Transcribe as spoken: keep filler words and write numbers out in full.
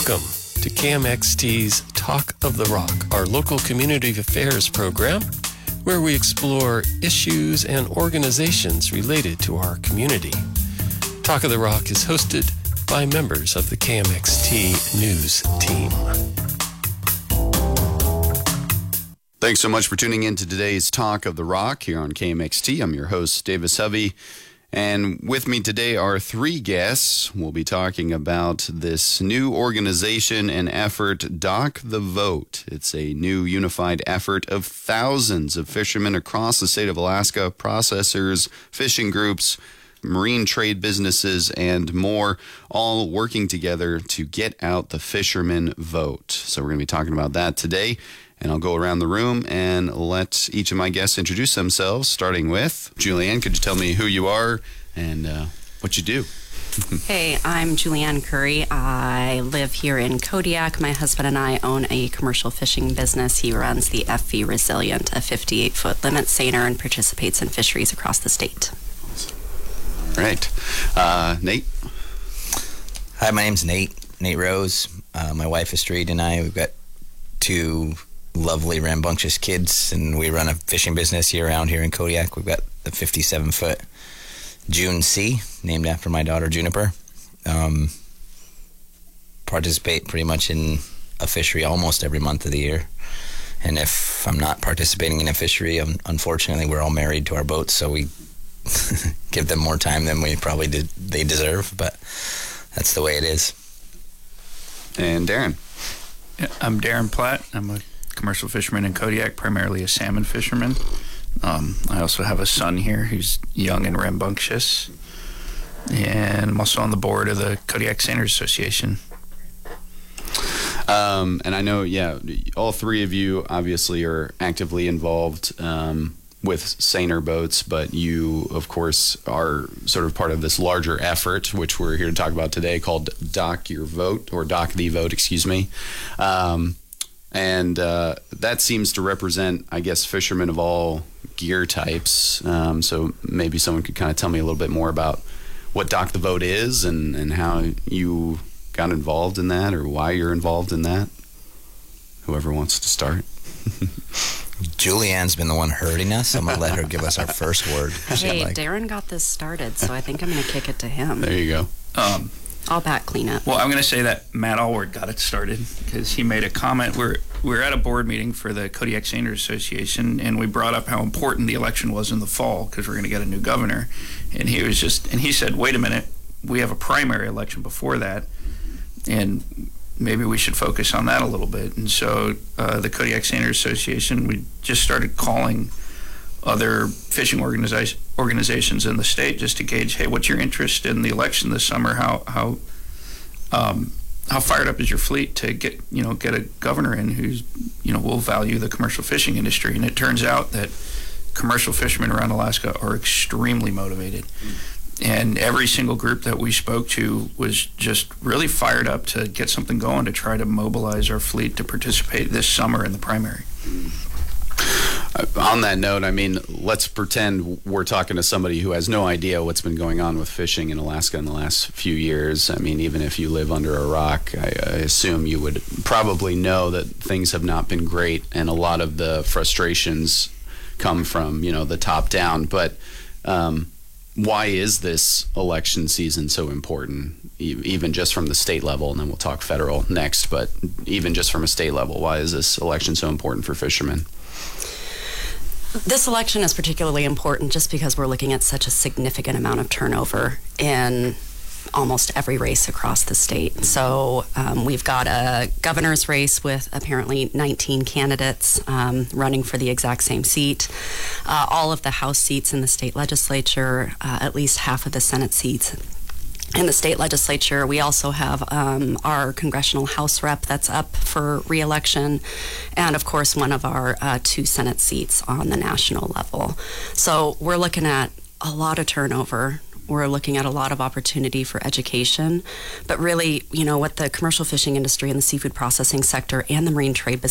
Welcome to K M X T's Talk of the Rock, our local community affairs program, where we explore issues and organizations related to our community. Talk of the Rock is hosted by members of the K M X T News team. Thanks so much for tuning in to today's Talk of the Rock here on K M X T. I'm your host, Davis Hovey. And with me today are three guests. We'll be talking about this new organization and effort, Dock the Vote. It's a new unified effort of thousands of fishermen across the state of Alaska, processors, fishing groups, marine trade businesses, and more, all working together to get out the fisherman vote. So we're going to be talking about that today. And I'll go around the room and let each of my guests introduce themselves, starting with Julianne. Could you tell me who you are and uh, what you do? Hey, I'm Julianne Curry. I live here in Kodiak. My husband and I own a commercial fishing business. He runs the F V Resilient, a fifty-eight foot limit seiner, and participates in fisheries across the state. All right. Uh, Nate? Hi, my name's Nate, Nate Rose. Uh, my wife is Street and I, we've got two lovely rambunctious kids, and we run a fishing business year round here in Kodiak. We've got the fifty-seven foot June C, named after my daughter Juniper. Um, participate pretty much in a fishery almost every month of the year. And if I'm not participating in a fishery, um, unfortunately, we're all married to our boats, so we give them more time than we probably did, they deserve, but that's the way it is. And Darren? Yeah, I'm Darren Platt. I'm a commercial fisherman in Kodiak, primarily a salmon fisherman. Um, I also have a son here who's young and rambunctious. And I'm also on the board of the Kodiak Seiners Association. Um, and I know, yeah, all three of you obviously are actively involved um, with seiner boats, but you, of course, are sort of part of this larger effort, which we're here to talk about today, called Dock Your Vote, or Dock the Vote, excuse me. Um, and uh, that seems to represent, I guess, fishermen of all gear types. Um, so maybe someone could kind of tell me a little bit more about what Dock the Vote is and, and how you got involved in that, or why you're involved in that. Whoever wants to start. Julianne's been the one hurting us. I'm going to let her give us our first word. Hey, like. Darren got this started, so I think I'm going to kick it to him. There you go. Um, I'll back clean up. well, I'm going to say that Matt Allward got it started because he made a comment. We're, we're at a board meeting for the Kodiak Seiners Association, and we brought up how important the election was in the fall because we're going to get a new governor. And he was just, and he said, wait a minute, we have a primary election before that, and maybe we should focus on that a little bit. And so uh, the Kodiak Seiners Association, we just started calling other fishing organiza- organizations in the state just to gauge, hey, what's your interest in the election this summer? How how um, how fired up is your fleet to get you know get a governor in who's you know will value the commercial fishing industry? And it turns out that commercial fishermen around Alaska are extremely motivated. And every single group that we spoke to was just really fired up to get something going to try to mobilize our fleet to participate this summer in the primary. Uh, on that note, I mean, let's pretend we're talking to somebody who has no idea what's been going on with fishing in Alaska in the last few years. I mean, even if you live under a rock, I, I assume you would probably know that things have not been great, and a lot of the frustrations come from, you know, the top down. But um, why is this election season so important, e- even just from the state level? And then we'll talk federal next, but even just from a state level, why is this election so important for fishermen? This election is particularly important just because we're looking at such a significant amount of turnover in almost every race across the state. So um, we've got a governor's race with apparently nineteen candidates um, running for the exact same seat. Uh, all of the House seats in the state legislature, uh, at least half of the Senate seats in the state legislature. We also have um, our congressional House rep that's up for re-election, and of course one of our uh, two Senate seats on the national level. So we're looking at a lot of turnover. We're looking at a lot of opportunity for education, but really, you know, what the commercial fishing industry and the seafood processing sector and the marine trade business